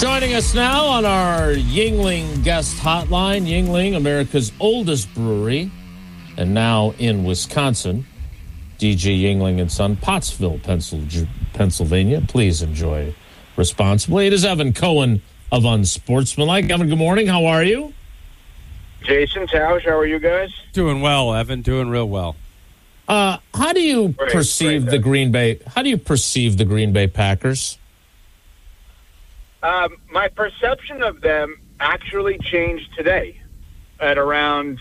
Joining us now on our Yuengling guest hotline, Yuengling, America's oldest brewery, and now in Wisconsin, D.G. Yuengling & Son, Pottsville, Pennsylvania. Please enjoy responsibly. It is Evan Cohen of Unsportsmanlike. Evan, good morning. How are you? Jason, Tausch, how are you guys? Doing well, Evan. Doing real well. How do you perceive the Green Bay? How do you perceive the Green Bay Packers? My perception of them actually changed today at around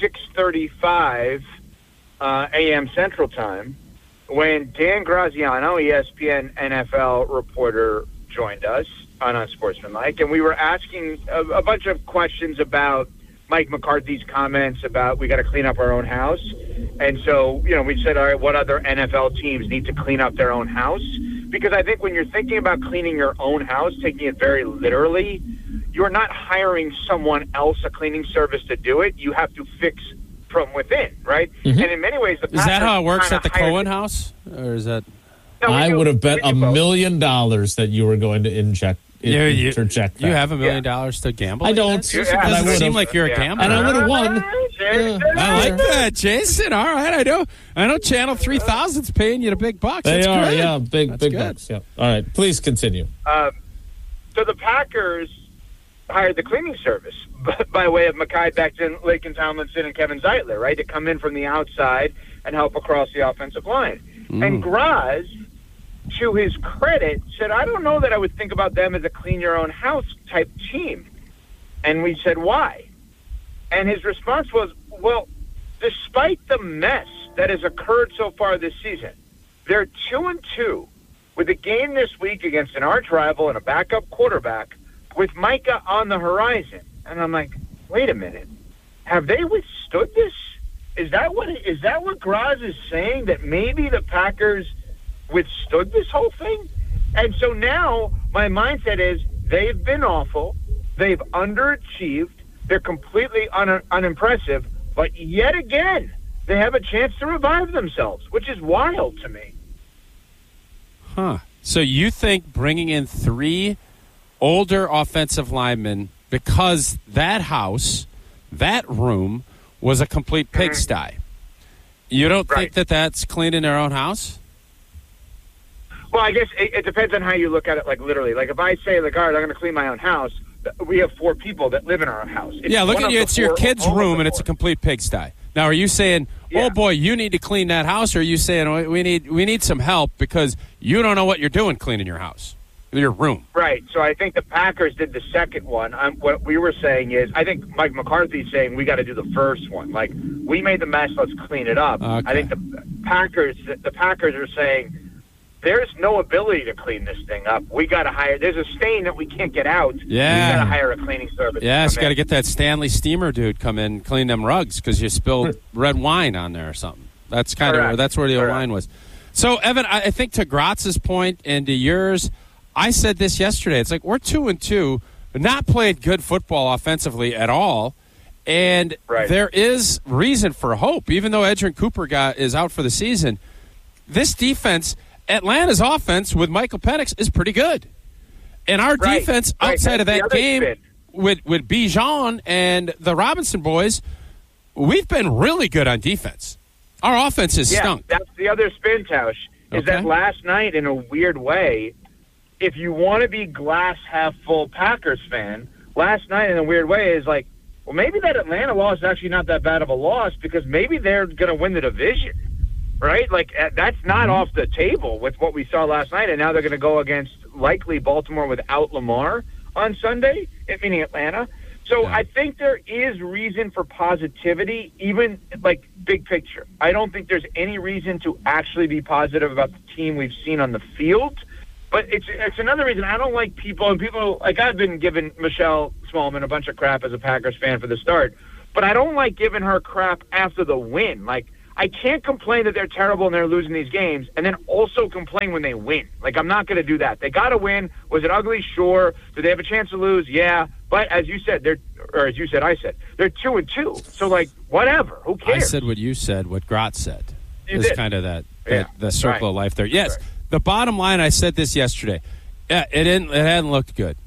6:35 a.m. Central Time when Dan Graziano, ESPN NFL reporter, joined us on Unsportsmanlike, and we were asking a bunch of questions about Mike McCarthy's comments about we got to clean up our own house. And so, we said, all right, what other NFL teams need to clean up their own house? Because I think when you're thinking about cleaning your own house, taking it very literally, you're not hiring someone else, a cleaning service, to do it. You have to fix from within, right? Mm-hmm. And in many ways, is that how it works at the Cohen house? Or is that? No, I would have bet $1 million that you were going to interject that. You have $1 million to gamble? I don't. It doesn't seem like you're a gambler. And I would have won. I like that, Jason. All right, I know Channel 3000's paying you the big bucks. They That's are, good. yeah, big good. bucks. Yeah. All right, please continue. So the Packers hired the cleaning service by way of Mekhi Becton, Laken Tomlinson, and Kevin Zeitler, right, to come in from the outside and help across the offensive line. And Graz, to his credit, said, I don't know that I would think about them as a clean-your-own-house type team. And we said, why? And his response was, well, despite the mess that has occurred so far this season, they're 2-2 with a game this week against an arch rival and a backup quarterback with Micah on the horizon. And I'm like, wait a minute. Have they withstood this? Is that what Graz is saying, that maybe the Packers withstood this whole thing? And so now my mindset is they've been awful. They've underachieved. They're completely unimpressive. But yet again, they have a chance to revive themselves, which is wild to me. Huh. So you think bringing in 3 older offensive linemen because that house, that room, was a complete pigsty. You don't think that that's cleaning their own house? Well, I guess it depends on how you look at it, like literally. Like if I say, like, all right, I'm going to clean my own house, we have 4 people that live in our house. Look at you. It's your kid's room, and it's a complete pigsty. Now, are you saying, oh, boy, you need to clean that house, or are you saying we need some help because you don't know what you're doing cleaning your house, your room? Right. So I think the Packers did the second one. What we were saying is, I think Mike McCarthy's saying we got to do the first one. Like, we made the mess, let's clean it up. Okay. I think the Packers are saying, there's no ability to clean this thing up. We got to hire. There's a stain that we can't get out. Yeah. We got to hire a cleaning service. Yeah, you got to get that Stanley Steamer dude come in and clean them rugs because you spilled red wine on there or something. That's that's where the line was. So, Evan, I think to Gratz's point and to yours, I said this yesterday. It's like we're 2-2, but not played good football offensively at all. And there is reason for hope, even though Edgerrin Cooper is out for the season. This defense, Atlanta's offense with Michael Penix is pretty good. And our defense outside of that game with Bijan and the Robinson boys, we've been really good on defense. Our offense is stunk. That's the other spin, Tausch, is that last night, in a weird way, if you want to be glass half full Packers fan, last night in a weird way is like, well, maybe that Atlanta loss is actually not that bad of a loss because maybe they're going to win the division. Right? Like, that's not off the table with what we saw last night, and now they're going to go against likely Baltimore without Lamar on Sunday, meaning Atlanta. So I think there is reason for positivity, even, like, big picture. I don't think there's any reason to actually be positive about the team we've seen on the field, but it's another reason I don't like people, and people, like, I've been giving Michelle Smallman a bunch of crap as a Packers fan for the start, but I don't like giving her crap after the win. Like, I can't complain that they're terrible and they're losing these games and then also complain when they win. Like, I'm not going to do that. They got to win. Was it ugly? Sure. Did they have a chance to lose? Yeah. But as you said, I said, they're 2-2. So, like, whatever. Who cares? I said what you said, what Gratz said. Is kind of the circle of life there. Yes. The bottom line, I said this yesterday. Yeah, it hadn't looked good.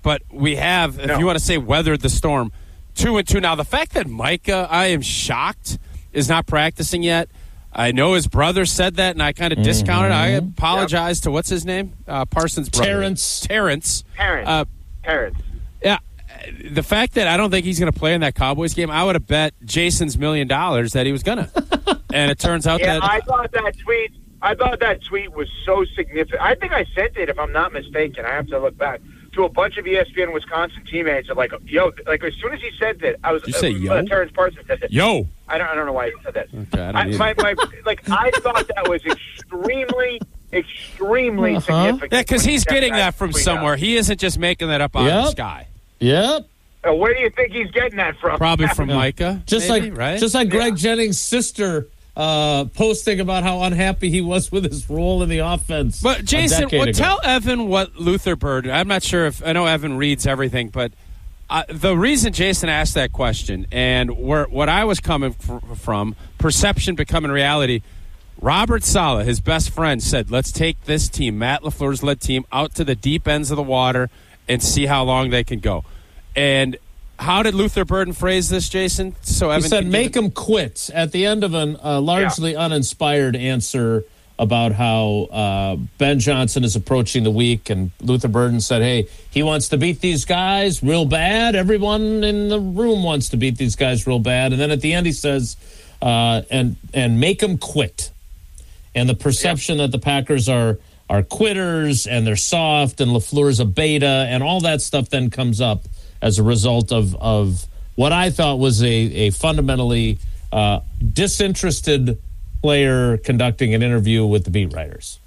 but we have, if you want to say weathered the storm, 2-2. Now, the fact that Micah, I am shocked, is not practicing yet. I know his brother said that, and I kind of discounted it. I apologize to, what's his name? Parsons' brother. Terrence. Yeah. The fact that I don't think he's going to play in that Cowboys game, I would have bet Jason's $1 million that he was going to. And it turns out that... I thought that tweet was so significant. I think I sent it, if I'm not mistaken. I have to look back. To a bunch of ESPN Wisconsin teammates of like, yo, like as soon as he said that, I was. Did you say yo? Terrence Parsons said that. Yo. I don't know why he said that. Okay, I thought that was extremely significant. Yeah, because he's getting that from somewhere. Out. He isn't just making that up out of the sky. Yep. Where do you think he's getting that from? Probably from Micah. Just like Greg Jennings' sister. Posting about how unhappy he was with his role in the offense. But Jason, tell Evan what Luther Burden. I'm not sure if I know Evan reads everything, but the reason Jason asked that question and what I was coming from, perception becoming reality. Robert Saleh, his best friend, said, "Let's take this team, Matt LaFleur's led team, out to the deep ends of the water and see how long they can go." And how did Luther Burden phrase this, Jason? So Evan, he said, make them quit, at the end of a largely uninspired answer about how Ben Johnson is approaching the week. And Luther Burden said, hey, he wants to beat these guys real bad. Everyone in the room wants to beat these guys real bad. And then at the end he says, and make them quit. And the perception that the Packers are quitters and they're soft and LaFleur's a beta and all that stuff then comes up as a result of what I thought was a fundamentally disinterested player conducting an interview with the beat writers.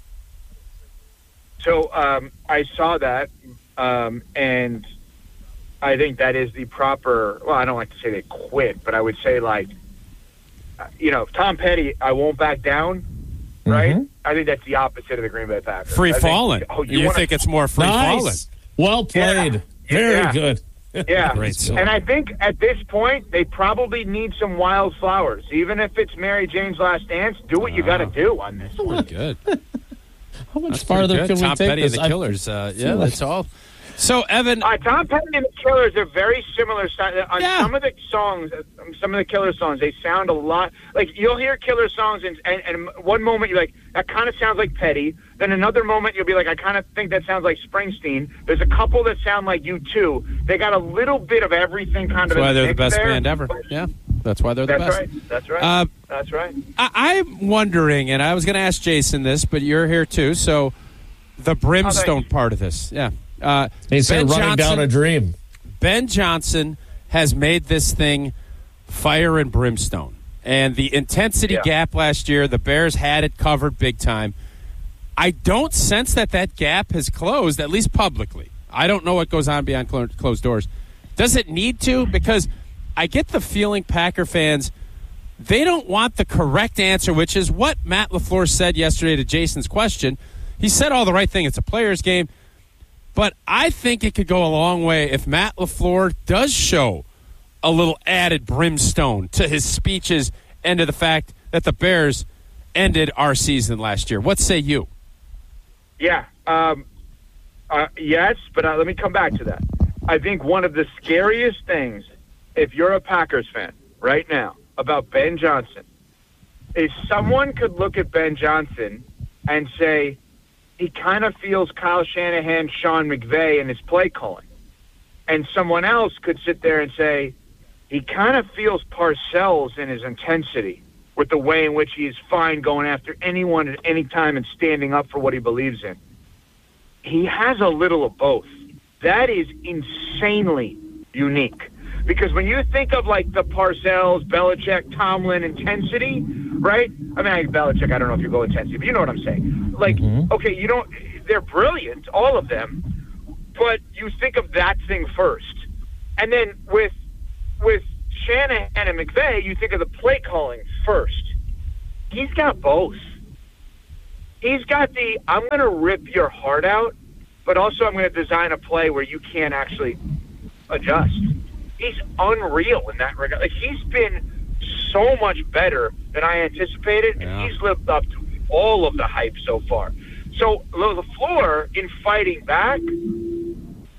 So I saw that, and I think that is the proper, well, I don't like to say they quit, but I would say, like, Tom Petty, I won't back down, right? Mm-hmm. I think that's the opposite of the Green Bay Packers. Free falling. You think it's more free falling? Well played. Yeah. Very good. Yeah, and I think at this point they probably need some wild flowers. Even if it's Mary Jane's Last Dance, do what you got to do on this one. Good. How much farther can we Tom take Petty this? And the Killers. That's all. So Evan, Tom Petty and the Killers are very similar. On some of the songs, some of the Killer songs, they sound a lot like you'll hear Killer songs, and one moment you're like, that kind of sounds like Petty. Then another moment you'll be like, I kind of think that sounds like Springsteen. There's a couple that sound like U2. They got a little bit of everything kind of. That's why they're the best band ever. Yeah, that's why they're the best. That's right. That's right. I'm wondering, and I was going to ask Jason this, but you're here too. So the brimstone part of this, yeah. He said running down a dream. Ben Johnson has made this thing fire and brimstone. And the intensity gap last year, the Bears had it covered big time. I don't sense that gap has closed, at least publicly. I don't know what goes on behind closed doors. Does it need to? Because I get the feeling Packer fans, they don't want the correct answer, which is what Matt LaFleur said yesterday to Jason's question. He said all the right thing. It's a player's game. But I think it could go a long way if Matt LaFleur does show a little added brimstone to his speeches and to the fact that the Bears ended our season last year. What say you? Yeah. Yes, but let me come back to that. I think one of the scariest things, if you're a Packers fan right now, about Ben Johnson, is someone could look at Ben Johnson and say, he kind of feels Kyle Shanahan, Sean McVay in his play calling. And someone else could sit there and say, he kind of feels Parcells in his intensity with the way in which he is fine going after anyone at any time and standing up for what he believes in. He has a little of both. That is insanely unique. Because when you think of, like, the Parcells, Belichick, Tomlin intensity, right? I mean, Belichick, I don't know if you go intensity, but you know what I'm saying. Like, okay, they're brilliant, all of them, but you think of that thing first. And then with Shanahan and McVay, you think of the play calling first. He's got both. He's got the, I'm going to rip your heart out, but also I'm going to design a play where you can't actually adjust. He's unreal in that regard. Like, he's been so much better than I anticipated, and he's lived up to all of the hype so far. So LaFleur, in fighting back,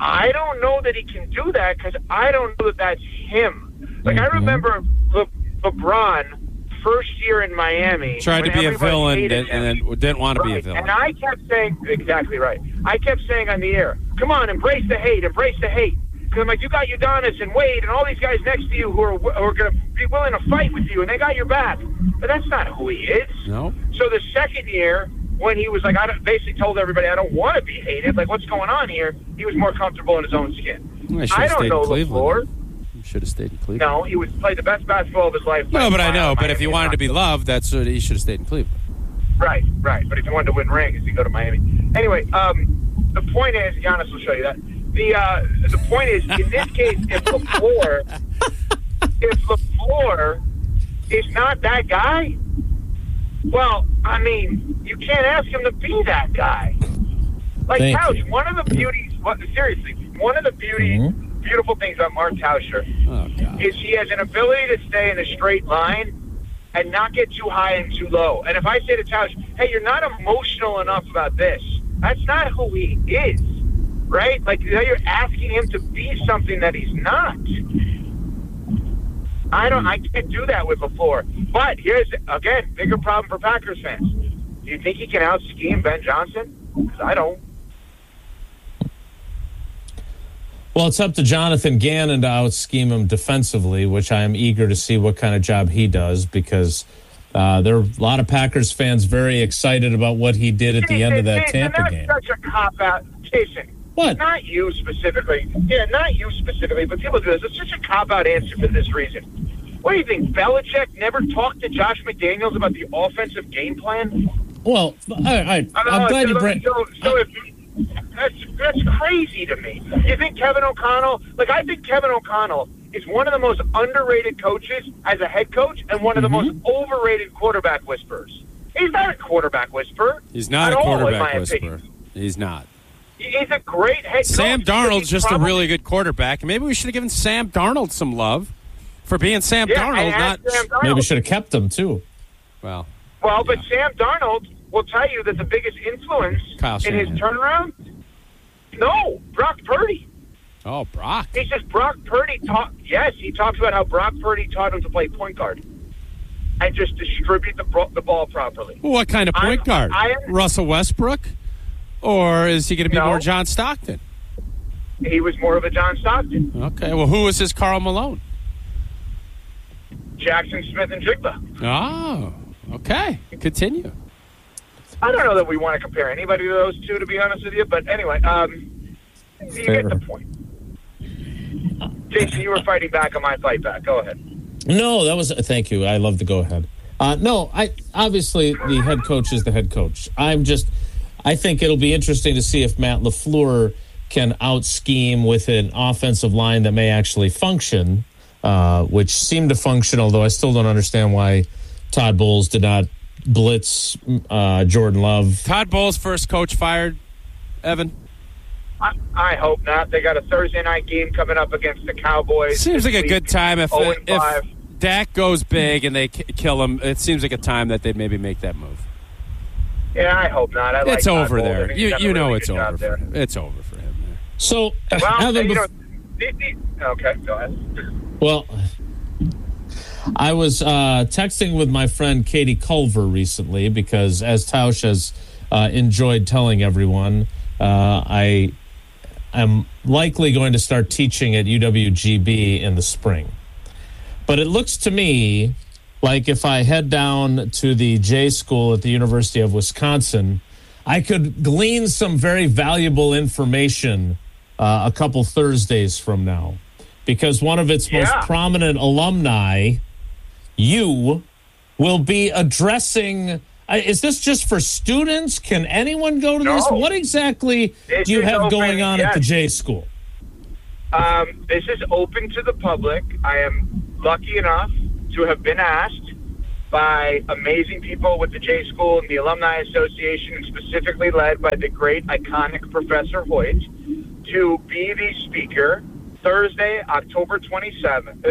I don't know that he can do that because I don't know that that's him. Like, I remember LeBron, first year in Miami. Tried to be a villain and then didn't want to be a villain. And I kept saying, exactly right. I kept saying on the air, come on, embrace the hate, embrace the hate. Because I'm like, you got Udonis and Wade and all these guys next to you who are going to be willing to fight with you, and they got your back. But that's not who he is. No. So the second year, when he was like, basically told everybody, I don't want to be hated. Like, what's going on here? He was more comfortable in his own skin. Well, I don't know LaFleur. He should have stayed in Cleveland. No, he played the best basketball of his life. No, but I know. But if he wanted to be loved, that's what he should have stayed in Cleveland. Right. But if he wanted to win rings, he'd go to Miami. Anyway, the point is, Giannis will show you that. The point is, in this case, if LaFleur is not that guy, well, I mean, you can't ask him to be that guy. Like Tausch, one of the beauties, beautiful things about Mark Tauscher is he has an ability to stay in a straight line and not get too high and too low. And if I say to Tausch, hey, you're not emotional enough about this, that's not who he is. Right? Like, you're asking him to be something that he's not. I can't do that with LaFleur. But here's, again, bigger problem for Packers fans. Do you think he can out-scheme Ben Johnson? Because I don't. Well, it's up to Jonathan Gannon to out-scheme him defensively, which I am eager to see what kind of job he does, because there are a lot of Packers fans very excited about what he did at the end of that Tampa game. That's such a cop-out. Jason. What? Not you specifically. Yeah, not you specifically, but people do this. It's such a cop-out answer for this reason. What do you think? Belichick never talked to Josh McDaniels about the offensive game plan? Well, I'm glad you bring... That's crazy to me. You think Kevin O'Connell... Like, I think Kevin O'Connell is one of the most underrated coaches as a head coach and one of the most overrated quarterback whisperers. He's not a quarterback whisperer. He's not a quarterback whisperer. He's not. He's a great head coach. Sam Darnold's just a really good quarterback. Maybe we should have given Sam Darnold some love for being Sam Darnold. Maybe we should have kept him, too. But Sam Darnold will tell you that the biggest influence in his turnaround, Brock Purdy. Oh, Brock. He says Brock Purdy he talks about how Brock Purdy taught him to play point guard and just distribute the ball properly. Well, what kind of point guard? Russell Westbrook? Or is he going to be more John Stockton? He was more of a John Stockton. Okay. Well, who was his Karl Malone? Jackson Smith-Njigba. Oh, okay. Continue. I don't know that we want to compare anybody to those two, to be honest with you. But anyway, you get the point. Jason, you were fighting back on my fight back. Go ahead. No, that was... Thank you. I love to go ahead. Obviously, the head coach is the head coach. I think it'll be interesting to see if Matt LaFleur can out-scheme with an offensive line that may actually function, which seemed to function, although I still don't understand why Todd Bowles did not blitz Jordan Love. Todd Bowles' first coach fired, Evan? I hope not. They got a Thursday night game coming up against the Cowboys. Seems like a good time if Dak goes big and they kill him. It seems like a time that they'd maybe make that move. Yeah, I hope not. It's over there. You know it's over for him. It's over for him. There. So, okay, go ahead. Well, I was texting with my friend Katie Culver recently because, as Tausch has enjoyed telling everyone, I am likely going to start teaching at UWGB in the spring. But it looks to me like if I head down to the J School at the University of Wisconsin, I could glean some very valuable information a couple Thursdays from now. Because one of its most prominent alumni, you, will be addressing... Is this just for students? Can anyone go to this? What exactly do you have going on at the J School? This is open to the public. I am lucky enough to have been asked by amazing people with the J School and the Alumni Association, specifically led by the great, iconic Professor Hoyt, to be the speaker Thursday, October 22nd,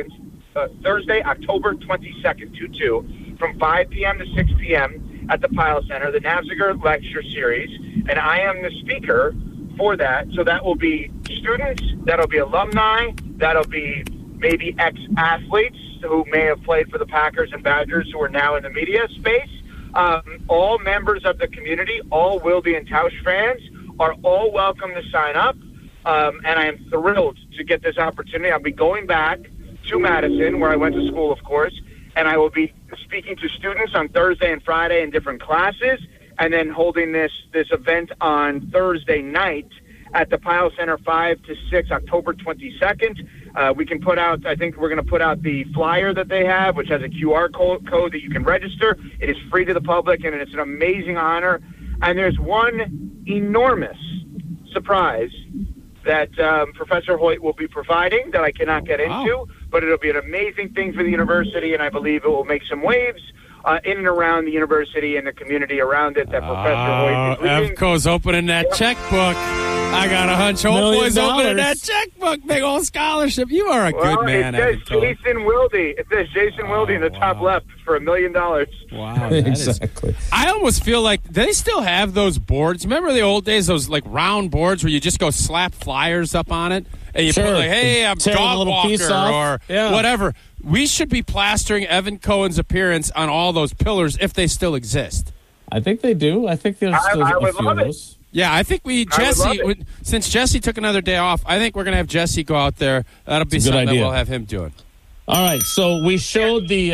from 5 p.m. to 6 p.m. at the Pyle Center, the Navziger Lecture Series, and I am the speaker for that. So that will be students, that'll be alumni, that'll be maybe ex-athletes who may have played for the Packers and Badgers who are now in the media space. All members of the community, all Wilde and Tausch fans, are all welcome to sign up. And I am thrilled to get this opportunity. I'll be going back to Madison, where I went to school, of course, and I will be speaking to students on Thursday and Friday in different classes, and then holding this event on Thursday night at the Pyle Center, 5 to 6, October 22nd. We can put out, I think we're going to put out the flyer that they have, which has a QR code that you can register. It is free to the public, and it's an amazing honor. And there's one enormous surprise that Professor Hoyt will be providing that I cannot get into, but it'll be an amazing thing for the university, and I believe it will make some waves in and around the university and the community around it that Professor Hoyt is leading. EFCO's opening that checkbook. I got a hunch. Homeboy's opening that checkbook. Big old scholarship. You are a good man. It says Jason Wilde. It says Jason Wilde in the top left for $1 million. Wow. Exactly. I almost feel like they still have those boards. Remember the old days, those like round boards where you just go slap flyers up on it? And you put like, hey, I'm dog walker or whatever. We should be plastering Evan Cohen's appearance on all those pillars if they still exist. I think they do. I think there's still a few of those. Yeah, I think since Jesse took another day off, I think we're going to have Jesse go out there. That'll be something that we'll have him doing. All right, so we showed the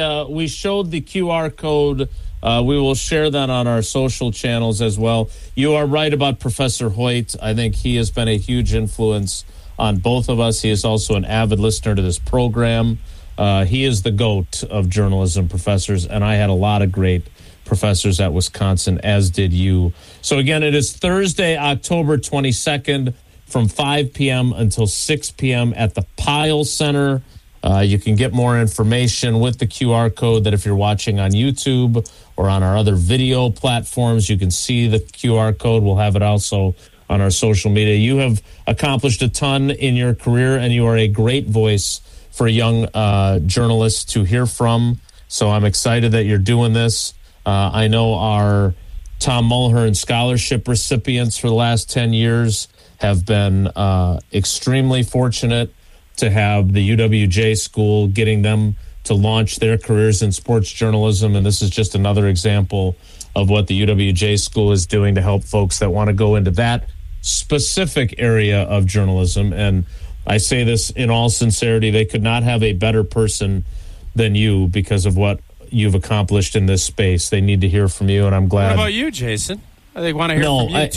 QR code. We will share that on our social channels as well. You are right about Professor Hoyt. I think he has been a huge influence on both of us. He is also an avid listener to this program. He is the GOAT of journalism professors, and I had a lot of great professors at Wisconsin, as did you. So again, it is Thursday, October 22nd from 5 p.m. until 6 p.m. at the Pyle Center. You can get more information with the QR code that if you're watching on YouTube or on our other video platforms, you can see the QR code. We'll have it also on our social media. You have accomplished a ton in your career, and you are a great voice for young journalists to hear from. So I'm excited that you're doing this. I know our Tom Mulhern Scholarship recipients for the last 10 years have been extremely fortunate to have the UWJ school getting them to launch their careers in sports journalism. And this is just another example of what the UWJ school is doing to help folks that want to go into that specific area of journalism. And I say this in all sincerity, they could not have a better person than you because of what you've accomplished in this space. They need to hear from you, and I'm glad. What about you, Jason? They want to hear from you,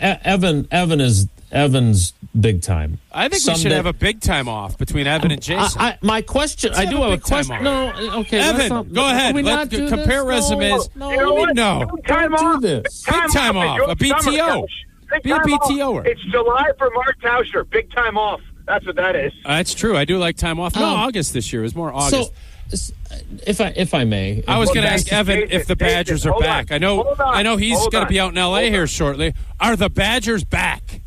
too. Evan's big time. I think we should have a big time off between Evan and Jason. My question, I do have a question. No, okay. Evan, go ahead. Let's compare resumes. No. Big time off. Big time off. A BTO. Be a BTOer. It's July for Mark Tauscher. Big time off. That's what that is. That's true. I do like time off. No, August this year. It was more August. So, if I may, I was going to ask Evan if the Badgers are back. I know he's going to be out in L.A. here shortly. Are the Badgers back?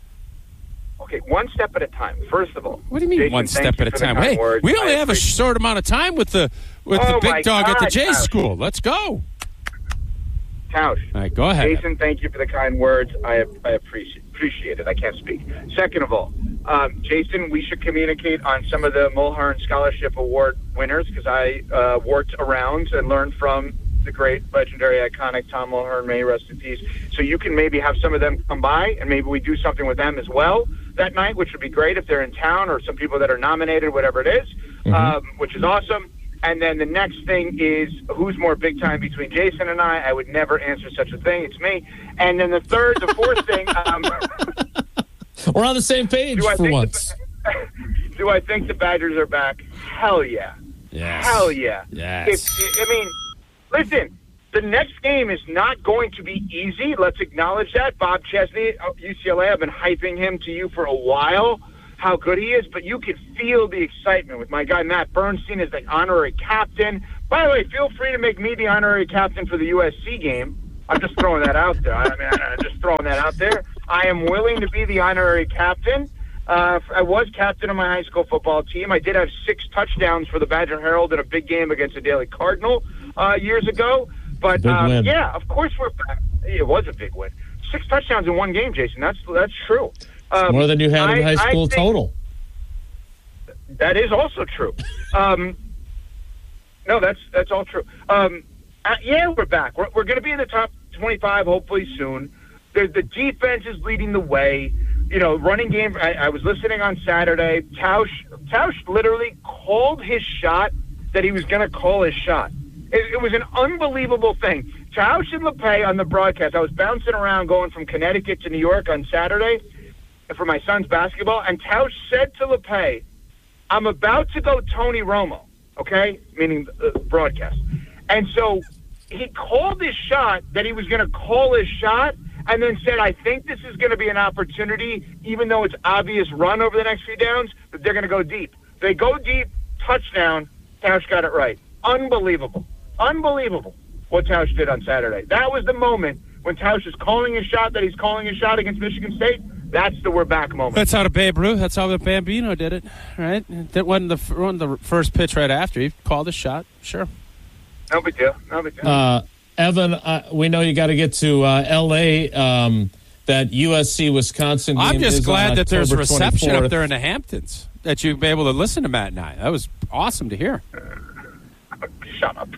Okay, one step at a time. First of all, what do you mean, Jason, one step at a time? Hey, we only have a short amount of time with the big dog at the J School. Let's go. Tausch. All right, go ahead. Jason, thank you for the kind words. I appreciate it. I can't speak. Second of all, Jason, we should communicate on some of the Mulhern Scholarship Award winners because I worked around and learned from the great, legendary, iconic Tom Mulhern, may he rest in peace. So you can maybe have some of them come by and maybe we do something with them as well that night, which would be great if they're in town, or some people that are nominated, whatever it is, which is awesome. And then the next thing is who's more big time between Jason and I. I would never answer such a thing. It's me. And then the fourth thing. We're on the same page for once. Do I think the Badgers are back? Hell yeah. Yes. Hell yeah. Yes. Listen, the next game is not going to be easy. Let's acknowledge that. Bob Chesney, UCLA, I've been hyping him to you for a while, how good he is, but you can feel the excitement with my guy Matt Bernstein as the honorary captain. By the way, feel free to make me the honorary captain for the USC game. I'm just throwing that out there. I'm just throwing that out there. I am willing to be the honorary captain. I was captain of my high school football team. I did have 6 touchdowns for the Badger Herald in a big game against the Daily Cardinal years ago. But, yeah, of course we're back. It was a big win. 6 touchdowns in one game, Jason. That's true. More than you had in high school total. That is also true. No, that's all true. Yeah, we're back. We're going to be in the top 25 hopefully soon. The defense is leading the way. Running game. I was listening on Saturday. Tausch literally called his shot that he was going to call his shot. It was an unbelievable thing. Tausch and LePay on the broadcast. I was bouncing around going from Connecticut to New York on Saturday for my son's basketball, and Tausch said to LePay, "I'm about to go Tony Romo," okay? Meaning the broadcast. And so he called his shot that he was going to call his shot, and then said, "I think this is going to be an opportunity, even though it's obvious run over the next few downs, that they're going to go deep." They go deep, touchdown, Tausch got it right. Unbelievable what Tausch did on Saturday. That was the moment when Tausch is calling his shot that he's calling his shot against Michigan State. That's the we're back moment. That's how the Babe Ruth, that's how the Bambino did it, right? That wasn't the first pitch right after. He called his shot, sure. No big deal. Evan, we know you got to get to L.A., that USC Wisconsin game. I'm just glad that there's reception 24th. up there in the Hamptons, that you'll be able to listen to Matt and I. That was awesome to hear. Shut up.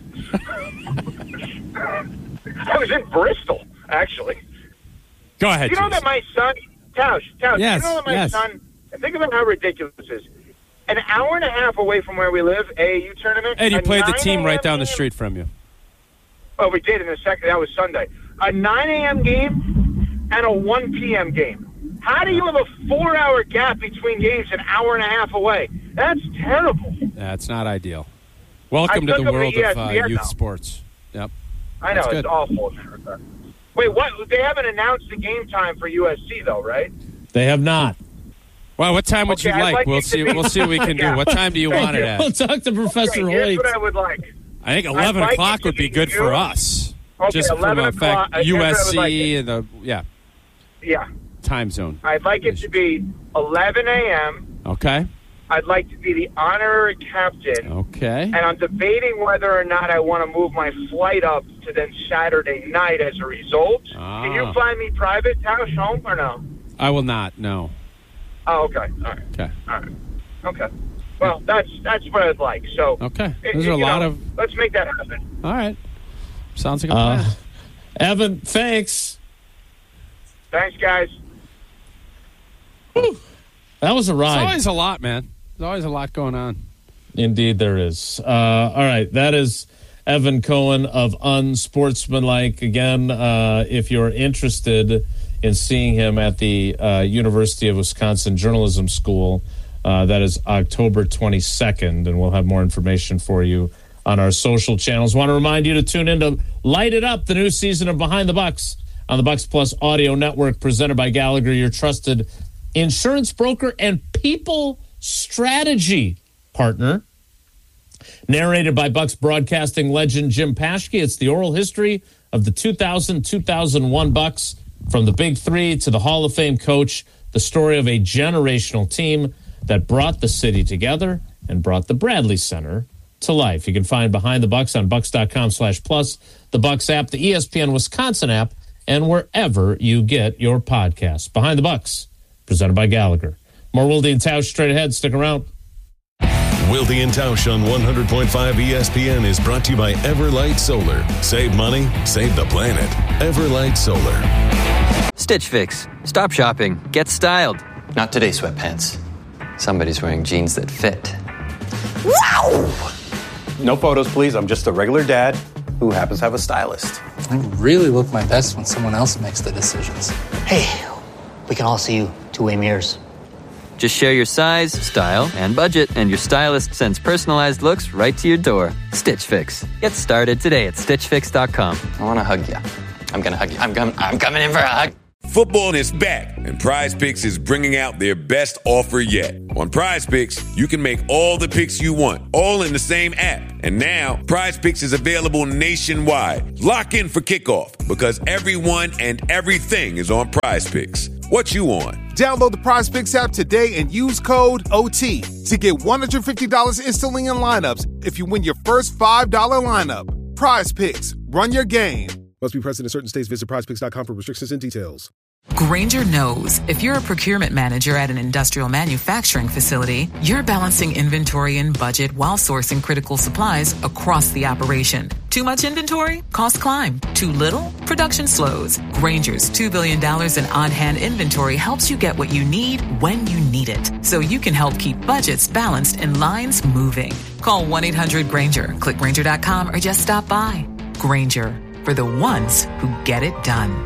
I was in Bristol, actually. Go ahead, You know that my son, Tausch, yes, you know that my son, think about how ridiculous this is. An hour and a half away from where we live, AAU tournament. And you played the team right down the street from you. Oh, we did in the second. That was Sunday. A 9 a.m. game and a 1 p.m. game. How do you have a 4-hour gap between games an hour and a half away? That's terrible. That's not ideal. Welcome to the world of youth sports. Yep. I know, it's awful. Wait, what? They haven't announced the game time for USC, though, right? They have not. Well, what time would you like? We'll see what we can do. What time do you want it at? We'll talk to Professor Hoyt. Here's what I would like. I think 11 o'clock would be good for us. Okay, just 11 from the fact o'clock. USC and the Yeah. time zone. I'd like it to be 11 a.m. Okay. I'd like to be the honorary captain. Okay. And I'm debating whether or not I want to move my flight up to then Saturday night as a result. Can you fly me private, Tausch, home or no? I will not, no. Oh, okay. All right. Okay. All right. Okay. Well, that's what I'd like. So okay. Those are a lot of... Let's make that happen. All right. Sounds like a plan. Evan, thanks. Thanks, guys. Whew. That was a ride. It's always a lot, man. There's always a lot going on. Indeed, there is. All right, that is Evan Cohen of Unsportsmanlike. Again, if you're interested in seeing him at the University of Wisconsin Journalism School, that is October 22nd, and we'll have more information for you on our social channels. Want to remind you to tune in to Light It Up, the new season of Behind the Bucks on the Bucks Plus Audio Network, presented by Gallagher, your trusted insurance broker and people strategy partner. Narrated by Bucks broadcasting legend Jim Paschke. It's the oral history of the 2000-2001 Bucks, from the Big Three to the Hall of Fame coach, the story of a generational team that brought the city together and brought the Bradley Center to life. You can find Behind the Bucks on bucks.com/plus, the Bucks app, the ESPN Wisconsin app, and wherever you get your podcasts. Behind the Bucks, presented by Gallagher. More Wilde and Tausch straight ahead. Stick around. Wilde and Tausch on 100.5 ESPN is brought to you by Everlight Solar. Save money, save the planet. Everlight Solar. Stitch Fix. Stop shopping. Get styled. Not today, sweatpants. Somebody's wearing jeans that fit. Wow! No photos, please. I'm just a regular dad who happens to have a stylist. I really look my best when someone else makes the decisions. Hey, we can all see you two-way mirrors. Just share your size, style, and budget, and your stylist sends personalized looks right to your door. Stitch Fix. Get started today at StitchFix.com. I want to hug you. I'm going to hug you. I'm coming in for a hug. Football is back, and Prize Picks is bringing out their best offer yet. On Prize Picks, you can make all the picks you want, all in the same app. And now, Prize Picks is available nationwide. Lock in for kickoff, because everyone and everything is on Prize Picks. What you on? Download the Prize Picks app today and use code OT to get $150 instantly in lineups if you win your first $5 lineup. Prize Picks. Run your game. Must be present in certain states. Visit prizepicks.com for restrictions and details. Grainger knows if you're a procurement manager at an industrial manufacturing facility, you're balancing inventory and budget while sourcing critical supplies across the operation. Too much inventory? Costs climb. Too little? Production slows. Grainger's $2 billion in on-hand inventory helps you get what you need when you need it, so you can help keep budgets balanced and lines moving. Call 1-800-GRAINGER, click Grainger.com, or just stop by. Grainger, for the ones who get it done.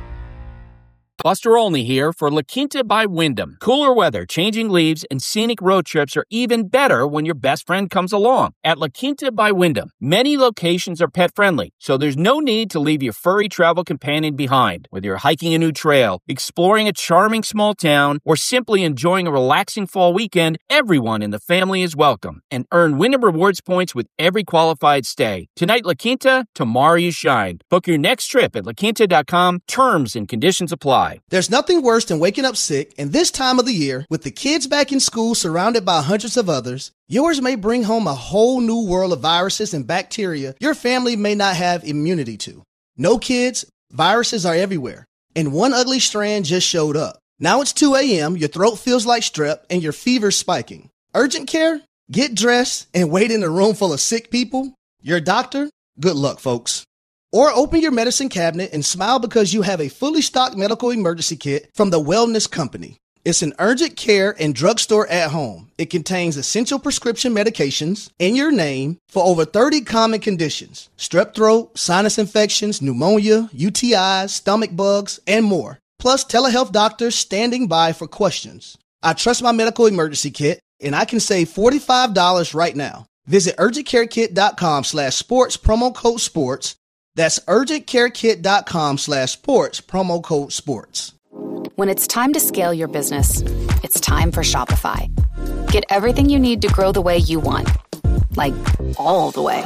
Buster Olney here for La Quinta by Wyndham. Cooler weather, changing leaves, and scenic road trips are even better when your best friend comes along. At La Quinta by Wyndham, many locations are pet-friendly, so there's no need to leave your furry travel companion behind. Whether you're hiking a new trail, exploring a charming small town, or simply enjoying a relaxing fall weekend, everyone in the family is welcome. And earn Wyndham Rewards points with every qualified stay. Tonight, La Quinta, tomorrow you shine. Book your next trip at LaQuinta.com. Terms and conditions apply. There's nothing worse than waking up sick, and this time of the year, with the kids back in school surrounded by hundreds of others, yours may bring home a whole new world of viruses and bacteria your family may not have immunity to. No, kids, viruses are everywhere, and one ugly strand just showed up. Now it's 2 a.m., your throat feels like strep, and your fever's spiking. Urgent care? Get dressed and wait in a room full of sick people? Your doctor? Good luck, folks. Or open your medicine cabinet and smile because you have a fully stocked medical emergency kit from the Wellness Company. It's an urgent care and drugstore at home. It contains essential prescription medications in your name for over 30 common conditions: strep throat, sinus infections, pneumonia, UTIs, stomach bugs, and more. Plus telehealth doctors standing by for questions. I trust my medical emergency kit, and I can save $45 right now. Visit urgentcarekit.com/sports, promo code sports. That's urgentcarekit.com/sports, promo code sports. When it's time to scale your business, it's time for Shopify. Get everything you need to grow the way you want. Like, all the way.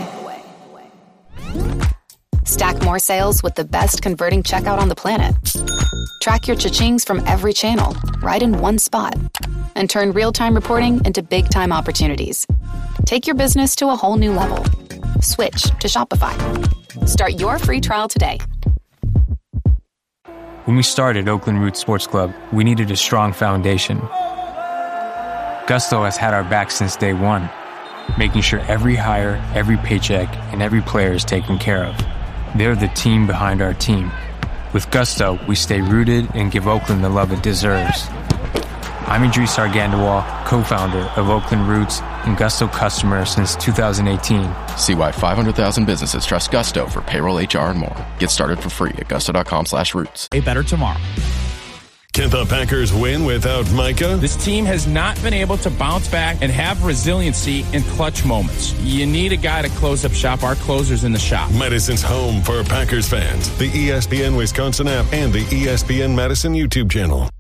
Stack more sales with the best converting checkout on the planet. Track your cha-chings from every channel, right in one spot. And turn real-time reporting into big-time opportunities. Take your business to a whole new level. Switch to Shopify. Start your free trial today. When we started Oakland Roots Sports Club, we needed a strong foundation. Gusto has had our back since day one, making sure every hire, every paycheck, and every player is taken care of. They're the team behind our team. With Gusto, we stay rooted and give Oakland the love it deserves. I'm Idris Argandawal, co-founder of Oakland Roots and Gusto customer since 2018. See why 500,000 businesses trust Gusto for payroll, HR, and more. Get started for free at gusto.com/roots. A better tomorrow. Can the Packers win without Micah? This team has not been able to bounce back and have resiliency in clutch moments. You need a guy to close up shop. Our closer's in the shop. Madison's home for Packers fans. The ESPN Wisconsin app and the ESPN Madison YouTube channel.